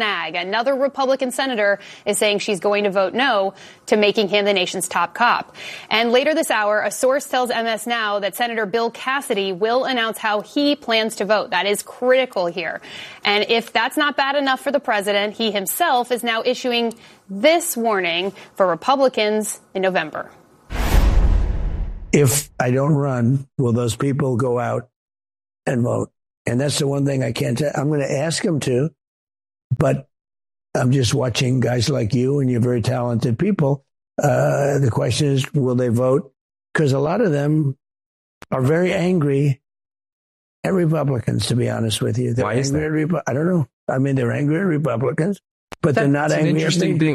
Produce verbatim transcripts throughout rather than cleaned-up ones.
snag. Another Republican senator is saying she's going to vote no to making him the nation's top cop. And later this hour, a source tells M S Now that Senator Bill Cassidy will announce how he plans to vote. That is critical here. And if that's not bad enough for the president, he himself is now issuing this warning for Republicans in November. If I don't run, will those people go out and vote? And that's the one thing I can't tell. I'm going to ask them to, but I'm just watching guys like you, and you're very talented people. Uh, the question is, will they vote? Because a lot of them are very angry at Republicans, to be honest with you. They're Why is angry that? at Repu- I don't know. I mean, they're angry at Republicans, but That's they're not an angry interesting at me. thing.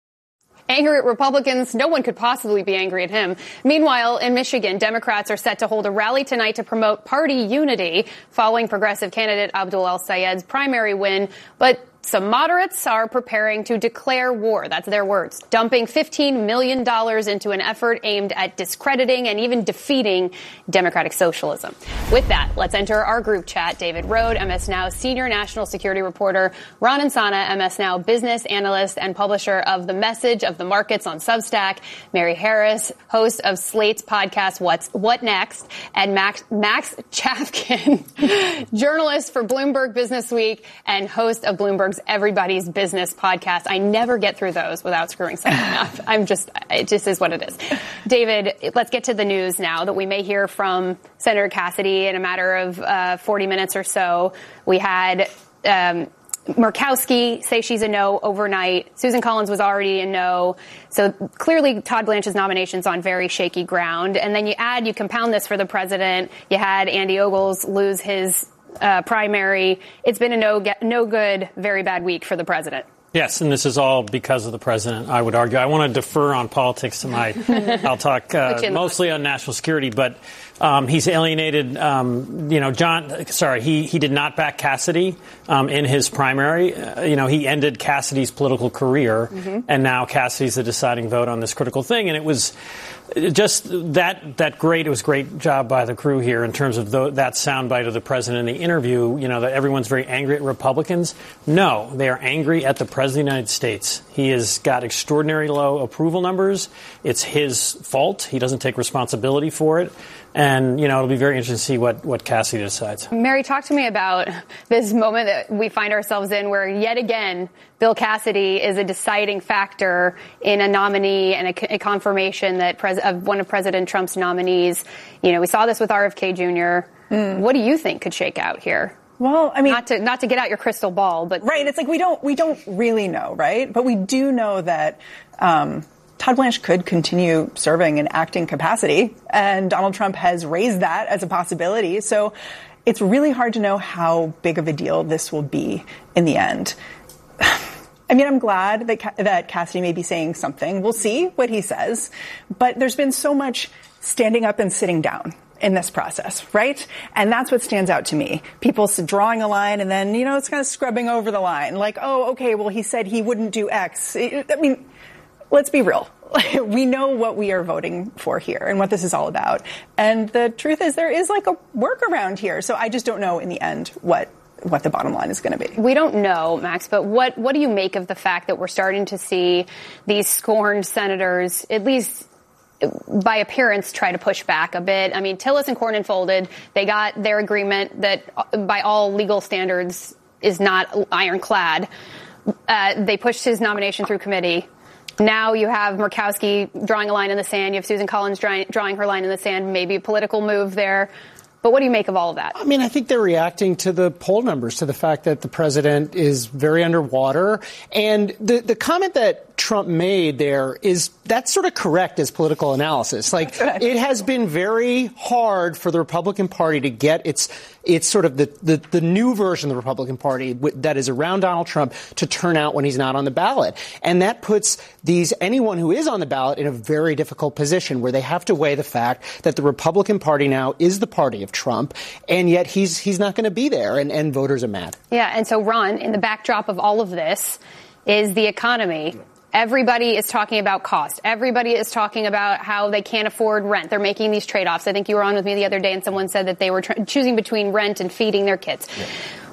Angry at Republicans, no one could possibly be angry at him. Meanwhile, in Michigan, Democrats are set to hold a rally tonight to promote party unity following progressive candidate Abdul El-Sayed's primary win. But some moderates are preparing to declare war. That's their words, dumping fifteen million dollars into an effort aimed at discrediting and even defeating democratic socialism. With that, let's enter our group chat. David Rode, M S Now senior national security reporter, Ron Insana, M S Now business analyst and publisher of The Message of the Markets on Substack, Mary Harris, host of Slate's podcast, What's What Next, and Max, Max Chafkin, journalist for Bloomberg Businessweek and host of Bloomberg's Everybody's Business podcast. I never get through those without screwing something up. I'm just, it just is what it is. David, let's get to the news now that we may hear from Senator Cassidy in a matter of uh, forty minutes or so. We had um, Murkowski say she's a no overnight. Susan Collins was already a no. So clearly Todd Blanche's nomination's on very shaky ground. And then you add, you compound this for the president. You had Andy Ogles lose his Uh, primary. It's been a no, no good, very bad week for the president. Yes, and this is all because of the president, I would argue. I want to defer on politics tonight. I'll talk uh, mostly on national security, but um, he's alienated, um, you know, John, sorry, he, he did not back Cassidy um, in his primary. Uh, you know, he ended Cassidy's political career, mm-hmm. and now Cassidy's the deciding vote on this critical thing. And it was just that that great. It was a great job by the crew here in terms of the, that soundbite of the president in the interview, you know, that everyone's very angry at Republicans. No, they are angry at the president of the United States. He has got extraordinary low approval numbers. It's his fault. He doesn't take responsibility for it. And, you know, it'll be very interesting to see what, what Cassidy decides. Mary, talk to me about this moment that we find ourselves in where, yet again, Bill Cassidy is a deciding factor in a nominee and a, a confirmation that pres- of one of President Trump's nominees. You know, we saw this with R F K Junior Mm. What do you think could shake out here? Well, I mean, not to not to get out your crystal ball, but right. It's like we don't we don't really know, right? But we do know that um, Todd Blanche could continue serving in acting capacity, and Donald Trump has raised that as a possibility. So it's really hard to know how big of a deal this will be in the end. I mean, I'm glad that that Cassidy may be saying something. We'll see what he says, but there's been so much standing up and sitting down in this process, right? And that's what stands out to me. People drawing a line and then, you know, it's kind of scrubbing over the line. Like, oh, okay, well, he said he wouldn't do X. I mean, let's be real. We know what we are voting for here and what this is all about. And the truth is there is like a workaround here. So I just don't know in the end what what the bottom line is going to be. We don't know, Max, but what, what do you make of the fact that we're starting to see these scorned senators, at least by appearance, try to push back a bit? I mean, Tillis and Cornyn folded. They got their agreement that by all legal standards is not ironclad. Uh, they pushed his nomination through committee. Now you have Murkowski drawing a line in the sand. You have Susan Collins drawing, drawing her line in the sand, maybe a political move there. But what do you make of all of that? I mean, I think they're reacting to the poll numbers, to the fact that the president is very underwater. And the, the comment that Trump made there is that's sort of correct as political analysis. Like, it has been very hard for the Republican Party to get its it's sort of the, the, the new version of the Republican Party that is around Donald Trump to turn out when he's not on the ballot. And that puts these anyone who is on the ballot in a very difficult position where they have to weigh the fact that the Republican Party now is the party of Trump, and yet he's he's not going to be there, and, and voters are mad. Yeah, and so, Ron, in the backdrop of all of this is the economy. Everybody is talking about cost. Everybody is talking about how they can't afford rent. They're making these trade-offs. I think you were on with me the other day and someone said that they were tr- choosing between rent and feeding their kids. Yeah.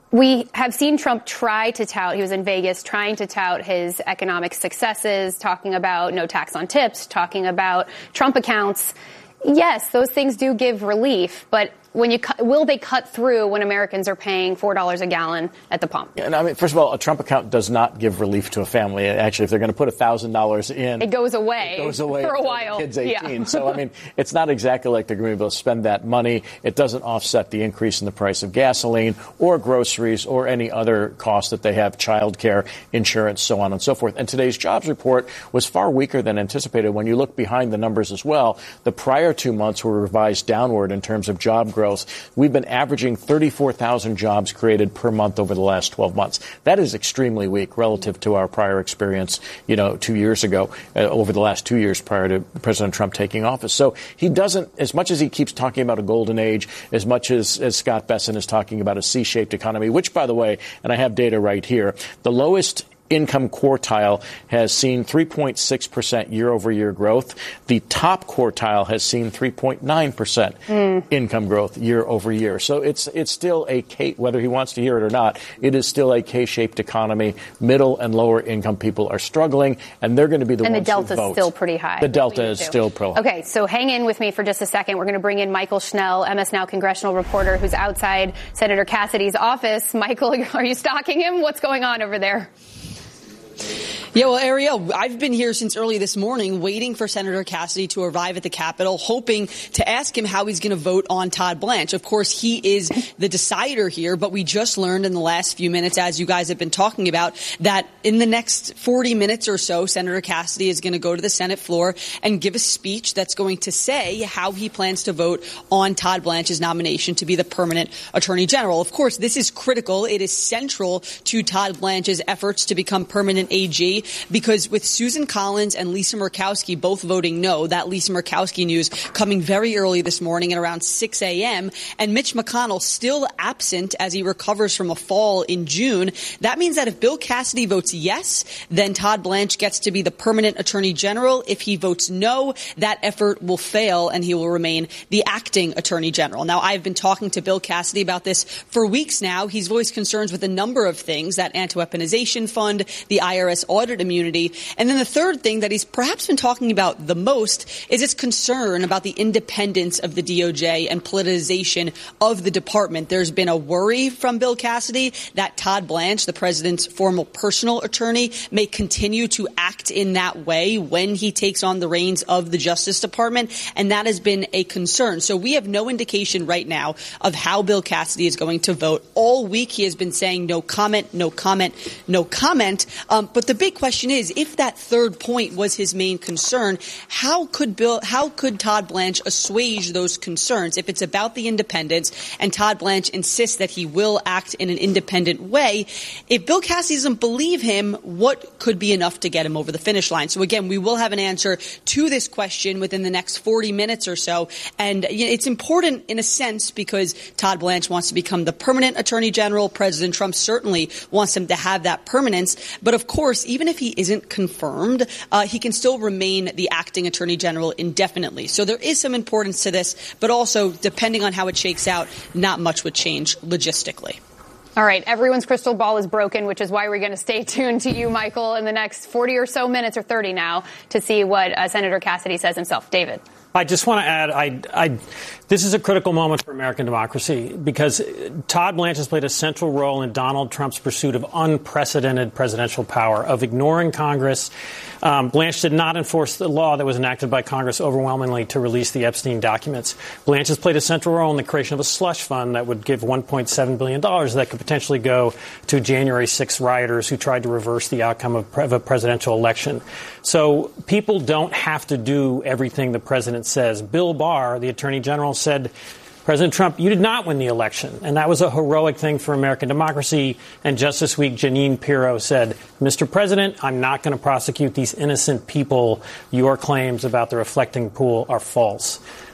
we have seen Trump try to tout, he was in Vegas trying to tout his economic successes, talking about no tax on tips, talking about Trump accounts. Yes, those things do give relief, but when you cu- will they cut through when Americans are paying four dollars a gallon at the pump? And I mean, first of all, a Trump account does not give relief to a family. Actually, if they're going to put one thousand dollars in, it goes away, it goes away for a while. The kid's eighteen. Yeah. So, I mean, it's not exactly like they're going to be able to spend that money. It doesn't offset the increase in the price of gasoline or groceries or any other cost that they have, childcare, insurance, so on and so forth. And today's jobs report was far weaker than anticipated. When you look behind the numbers as well, the prior two months were revised downward in terms of job growth. We've been averaging thirty-four thousand jobs created per month over the last twelve months. That is extremely weak relative to our prior experience, you know, two years ago, uh, over the last two years prior to President Trump taking office. So he doesn't, as much as he keeps talking about a golden age, as much as, as Scott Bessent is talking about a C-shaped economy, which, by the way, and I have data right here, the lowest income quartile has seen three point six percent year-over-year growth. The top quartile has seen three point nine percent mm. income growth year-over-year. So it's it's still a K, whether he wants to hear it or not, it is still a K-shaped economy. Middle and lower income people are struggling, and they're going to be the and ones the delta who vote. is still pretty high. The delta is still pro high. Okay, so hang in with me for just a second. We're going to bring in Michael Schnell, M S Now congressional reporter who's outside Senator Cassidy's office. Michael, are you stalking him? What's going on over there? Yeah, well, Ariel, I've been here since early this morning waiting for Senator Cassidy to arrive at the Capitol, hoping to ask him how he's going to vote on Todd Blanche. Of course, he is the decider here, but we just learned in the last few minutes, as you guys have been talking about, that in the next forty minutes or so, Senator Cassidy is going to go to the Senate floor and give a speech that's going to say how he plans to vote on Todd Blanche's nomination to be the permanent Attorney General. Of course, this is critical. It is central to Todd Blanche's efforts to become permanent A G. Because with Susan Collins and Lisa Murkowski both voting no, that Lisa Murkowski news coming very early this morning at around six a.m., and Mitch McConnell still absent as he recovers from a fall in June, that means that if Bill Cassidy votes yes, then Todd Blanche gets to be the permanent Attorney General. If he votes no, that effort will fail and he will remain the acting Attorney General. Now, I've been talking to Bill Cassidy about this for weeks now. He's voiced concerns with a number of things, that anti-weaponization fund, the I R S audit immunity. And then the third thing that he's perhaps been talking about the most is his concern about the independence of the D O J and politicization of the department. There's been a worry from Bill Cassidy that Todd Blanche, the president's former personal attorney, may continue to act in that way when he takes on the reins of the Justice Department. And that has been a concern. So we have no indication right now of how Bill Cassidy is going to vote. All week he has been saying no comment, no comment, no comment. Um, but the big question question is, if that third point was his main concern, how could Bill, how could Todd Blanche assuage those concerns? If it's about the independence and Todd Blanche insists that he will act in an independent way, if Bill Cassidy doesn't believe him, what could be enough to get him over the finish line? So again, we will have an answer to this question within the next forty minutes or so. And you know, it's important in a sense because Todd Blanche wants to become the permanent Attorney General. President Trump certainly wants him to have that permanence. But of course, even if he isn't confirmed, uh, he can still remain the acting Attorney General indefinitely. So there is some importance to this, but also, depending on how it shakes out, not much would change logistically. All right. Everyone's crystal ball is broken, which is why we're going to stay tuned to you, Michael, in the next forty or so minutes, or thirty now, to see what uh, Senator Cassidy says himself. David. I just want to add, I, I, this is a critical moment for American democracy because Todd Blanche has played a central role in Donald Trump's pursuit of unprecedented presidential power, of ignoring Congress. Um, Blanche did not enforce the law that was enacted by Congress overwhelmingly to release the Epstein documents. Blanche has played a central role in the creation of a slush fund that would give one point seven billion dollars that could potentially go to January sixth rioters who tried to reverse the outcome of, pre- of a presidential election. So people don't have to do everything the president says. Bill Barr, the Attorney General, said, President Trump, you did not win the election. And that was a heroic thing for American democracy. And just this week, Jeanine Pirro said, Mister President, I'm not going to prosecute these innocent people. Your claims about the reflecting pool are false.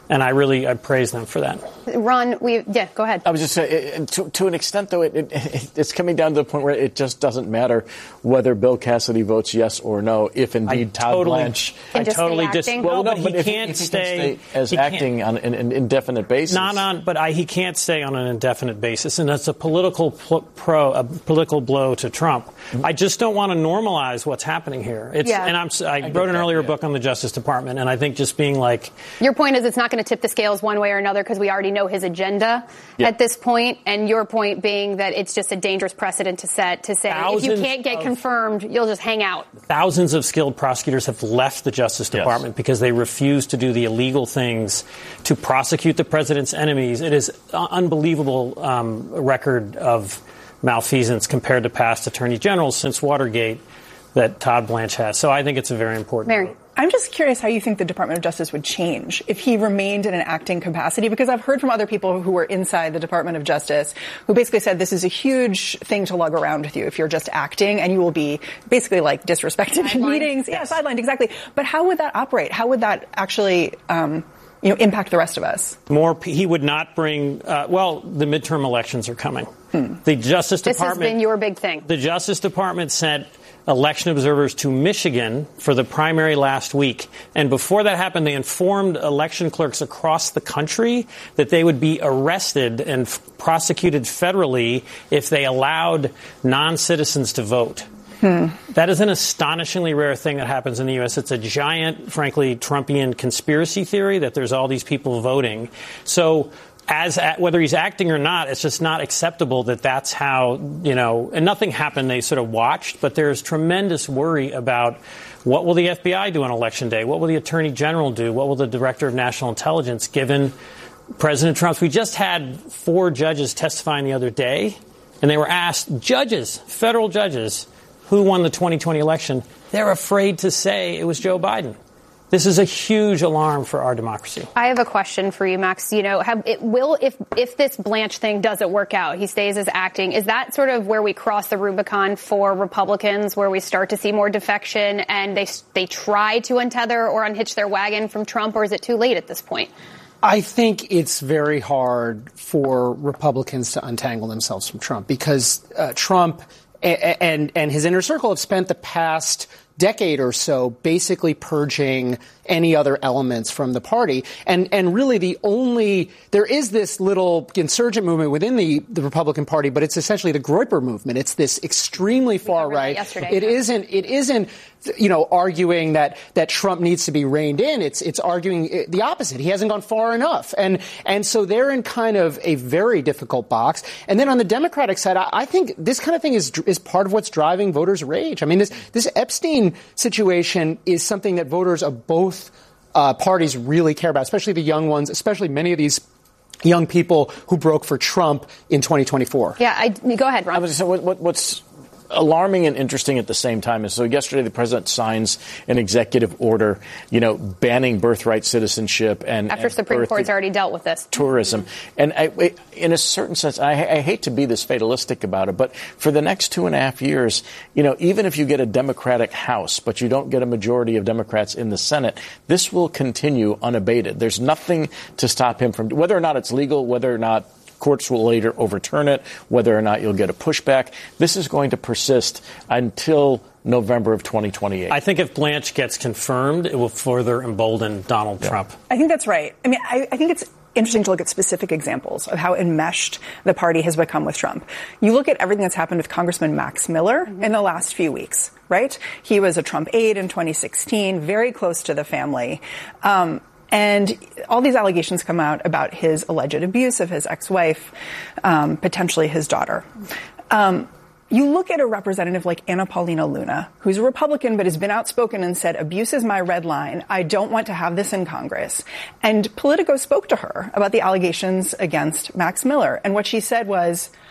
And I really I praise them for that. Ron, we yeah, go ahead. I was just saying, to, to an extent, though, it, it, it's coming down to the point where it just doesn't matter whether Bill Cassidy votes yes or no. If indeed I Todd totally, Blanche, I totally dis- well, no, but, but he if, can't if he stay, can stay as he acting on an, an indefinite basis. Not on, but I, he can't stay on an indefinite basis, and that's a political pl- pro, a political blow to Trump. Mm-hmm. I just don't want to normalize what's happening here. It's, yeah. and I'm, I, I wrote an that, earlier yeah. book on the Justice Department, and I think just being like, your point is it's not going to tip the scales one way or another because we already know his agenda yeah. at this point, and your point being that it's just a dangerous precedent to set to say if you can't get confirmed, you'll just hang out. Thousands of skilled prosecutors have left the Justice Department yes. because they refuse to do the illegal things to prosecute the president's enemies. It is an unbelievable um, record of malfeasance compared to past attorney generals since Watergate that Todd Blanche has. So I think it's a very important Mary. vote. I'm just curious how you think the Department of Justice would change if he remained in an acting capacity, because I've heard from other people who were inside the Department of Justice who basically said this is a huge thing to lug around with you if you're just acting, and you will be basically like disrespected in meetings. Yes. Yeah, sidelined, exactly. But how would that operate? How would that actually um, you know, impact the rest of us? More, he would not bring, uh, well, the midterm elections are coming. Hmm. The Justice this Department. This has been your big thing. The Justice Department sent election observers to Michigan for the primary last week. And before that happened, they informed election clerks across the country that they would be arrested and f- prosecuted federally if they allowed non-citizens to vote. Hmm. That is an astonishingly rare thing that happens in the U S. It's a giant, frankly, Trumpian conspiracy theory that there's all these people voting. So as whether he's acting or not, it's just not acceptable that that's how, you know, and nothing happened. They sort of watched, but there's tremendous worry about what will the F B I do on Election Day? What will the Attorney General do? What will the Director of National Intelligence, given President Trump's? We just had four judges testifying the other day, and they were asked, judges, federal judges, who won the twenty twenty election. They're afraid to say it was Joe Biden. This is a huge alarm for our democracy. I have a question for you, Max. You know, have, it will if if this Blanche thing doesn't work out, he stays as acting. Is that sort of where we cross the Rubicon for Republicans, where we start to see more defection and they they try to untether or unhitch their wagon from Trump, or is it too late at this point? I think it's very hard for Republicans to untangle themselves from Trump because uh, Trump and, and and his inner circle have spent the past decade or so basically purging any other elements from the party. And and really the only – there is this little insurgent movement within the, the Republican Party, but it's essentially the Groyper movement. It's this extremely far right. It isn't – it isn't – you know, arguing that, that Trump needs to be reined in. It's, it's arguing the opposite. He hasn't gone far enough. And, and so they're in kind of a very difficult box. And then on the Democratic side, I, I think this kind of thing is, is part of what's driving voters' rage. I mean, this, this Epstein situation is something that voters of both uh, parties really care about, especially the young ones, especially many of these young people who broke for Trump in twenty twenty-four. Yeah, I, go ahead, Ron. I was just saying, what, what, what's alarming and interesting at the same time is, so yesterday the president signs an executive order, you know, banning birthright citizenship and after and Supreme Court's already dealt with this tourism. Mm-hmm. And I, in a certain sense, I, I hate to be this fatalistic about it, but for the next two and a half years, you know, even if you get a Democratic House, but you don't get a majority of Democrats in the Senate, this will continue unabated. There's nothing to stop him from, whether or not it's legal, whether or not courts will later overturn it, whether or not you'll get a pushback. This is going to persist until November of twenty twenty-eight. I think if Blanche gets confirmed, it will further embolden Donald yeah. Trump. I think that's right. I mean, I, I think it's interesting to look at specific examples of how enmeshed the party has become with Trump. You look at everything that's happened with Congressman Max Miller mm-hmm. in the last few weeks, right? He was a Trump aide in twenty sixteen, very close to the family. Um, And all these allegations come out about his alleged abuse of his ex-wife, um, potentially his daughter. Um, you look at a representative like Anna Paulina Luna, who's a Republican but has been outspoken and said, abuse is my red line. I don't want to have this in Congress. And Politico spoke to her about the allegations against Max Miller. And what she said was,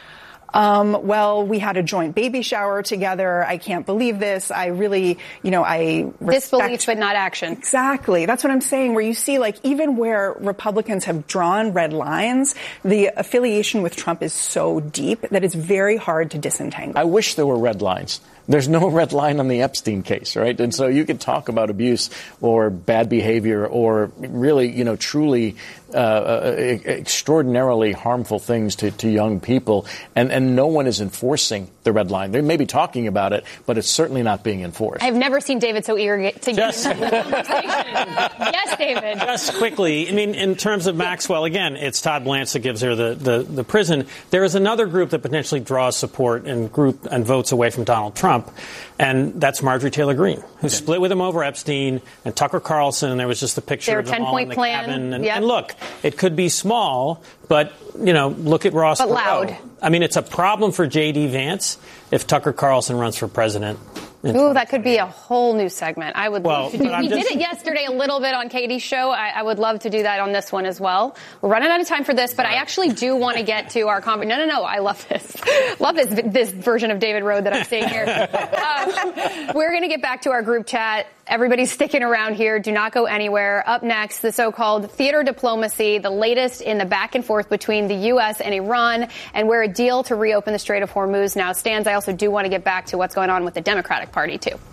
um, well, we had a joint baby shower together. I can't believe this. I really, you know, I respect. Disbelief, but not action. Exactly. That's what I'm saying, where you see, like, even where Republicans have drawn red lines, the affiliation with Trump is so deep that it's very hard to disentangle. I wish there were red lines. There's no red line on the Epstein case, right? And so you could talk about abuse or bad behavior or really, you know, truly uh, uh, extraordinarily harmful things to, to young people. And, and no one is enforcing the red line. They may be talking about it, but it's certainly not being enforced. I've never seen David so eager to Just, get into the conversation. Yes, David. Just quickly, I mean, in terms of Maxwell, again, it's Todd Blanche that gives her the, the, the prison. There is another group that potentially draws support and group and votes away from Donald Trump. And that's Marjorie Taylor Greene, who okay. split with him over Epstein, and Tucker Carlson, and there was just a picture of them all in the plan. cabin. And, yep. and look, it could be small, but, you know, look at Ross But Perot. loud. I mean, it's a problem for J D. Vance if Tucker Carlson runs for president. Ooh, that could be a whole new segment. I would well, love to do. We just... did it yesterday a little bit on Katie's show. I, I would love to do that on this one as well. We're running out of time for this, but I actually do want to get to our conversation. No, no, no. I love this. Love this this version of David Rode that I'm seeing here. um, we're going to get back to our group chat. Everybody's sticking around here. Do not go anywhere. Up next, the so-called theater diplomacy, the latest in the back and forth between the U S and Iran, and where a deal to reopen the Strait of Hormuz now stands. I also do want to get back to what's going on with the Democratic Party, too.